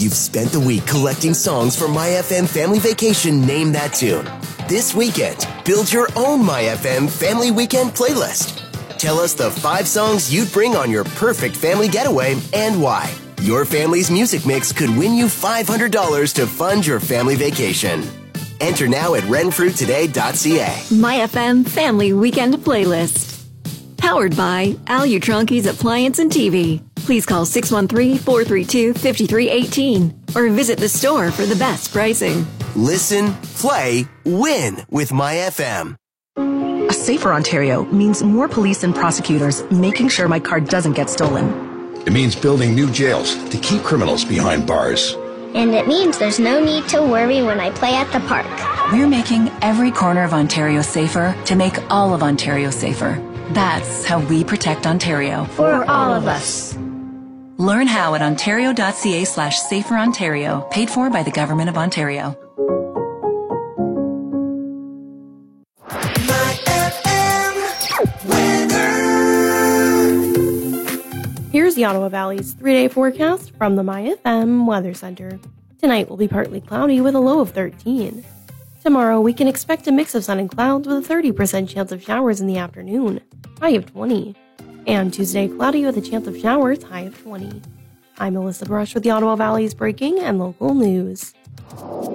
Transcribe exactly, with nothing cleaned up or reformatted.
You've spent the week collecting songs for My F M Family Vacation Name That Tune. This weekend, build your own My F M Family Weekend playlist. Tell us the five songs you'd bring on your perfect family getaway and why. Your family's music mix could win you five hundred dollars to fund your family vacation. Enter now at renfrew today dot c a. My F M Family Weekend Playlist. Powered by Al Utronke's Appliance and T V. Please call six one three, four three two, five three one eight or visit the store for the best pricing. Listen, play, win with My F M. A safer Ontario means more police and prosecutors making sure my car doesn't get stolen. It means building new jails to keep criminals behind bars. And it means there's no need to worry when I play at the park. We're making every corner of Ontario safer to make all of Ontario safer. That's how we protect Ontario. For all of us. Learn how at ontario.ca slash safer Ontario, paid for by the Government of Ontario. Here's the Ottawa Valley's three-day forecast from the My F M Weather Center. Tonight will be partly cloudy with a low of thirteen. Tomorrow we can expect a mix of sun and clouds with a thirty percent chance of showers in the afternoon, high of twenty. And Tuesday cloudy with a chance of showers, high of twenty. I'm Melissa Brush with the Ottawa Valley's breaking and local news.